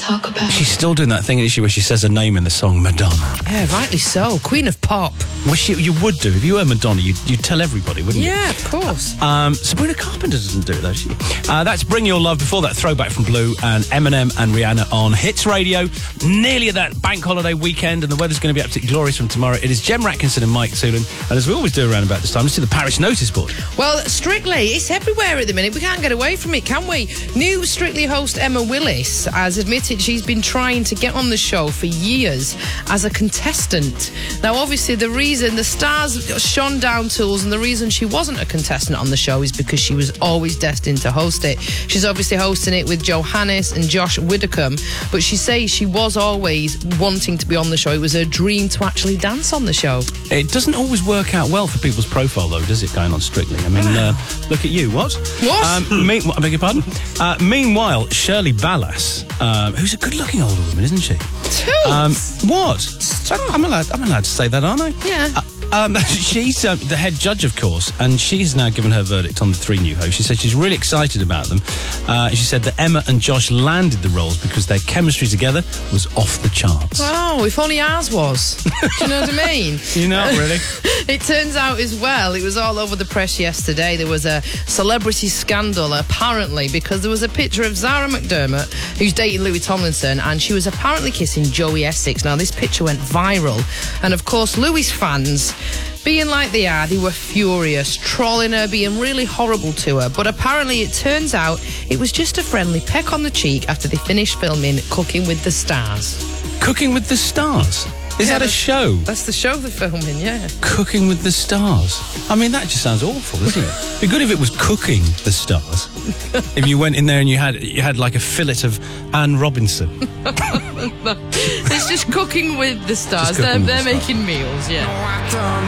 talk about. She's still doing that thing, isn't she, where she says her name in the song, Madonna. Yeah, rightly so. Queen of pop. Well, you would do. If you were Madonna, you'd tell everybody, wouldn't you? Yeah, of course. Sabrina Carpenter doesn't do it, though, she? That's Bring Your Love. Before that, Throwback from Blue and Eminem and Rihanna on Hits Radio. Nearly at that bank holiday weekend, and the weather's going to be absolutely glorious from tomorrow. It is Jem Ratkinson and Mike Toolan, and as we always do around about this time, let's do the Parish Notice Board. Well, Strictly, it's everywhere at the minute. We can't get away from it, can we? New Strictly host Emma Willis has admitted she's been trying to get on the show for years as a contestant. Now, obviously, the reason the stars shone down tools and the reason she wasn't a contestant on the show is because she was always destined to host it. She's obviously hosting it with Johannes and Josh Widdicombe, but she says she was always wanting to be on the show. It was her dream to actually dance on the show. It doesn't always work out well for people's profile, though, does it, going on Strictly? I mean, look at you. What? What? I beg your pardon? Meanwhile, Shirley Ballas, who's a good-looking older woman, isn't she? What? Stop. I'm allowed to say that, aren't I? Yeah. She's the head judge, of course, and she's now given her verdict on the three new hosts. She said she's really excited about them. She said that Emma and Josh landed the roles because their chemistry together was off the charts. Oh, if only ours was. Do you know what I mean? You know, really? It turns out as well, it was all over the press yesterday. There was a celebrity scandal, apparently, because there was a picture of Zara McDermott, who's dating Louis Tomlinson, and she was apparently kissing Joey Essex. Now, this picture went viral, and of course, Louis fans, being like they are, they were furious, trolling her, being really horrible to her. But apparently it turns out it was just a friendly peck on the cheek after they finished filming Cooking with the Stars. Cooking with the Stars? Is that a show? That's the show they're filming, yeah. Cooking with the Stars. I mean, that just sounds awful, doesn't it? It'd be good if it was Cooking the Stars. If you went in there and you had like a fillet of Anne Robinson. It's just Cooking with the Stars. They're making meals, yeah.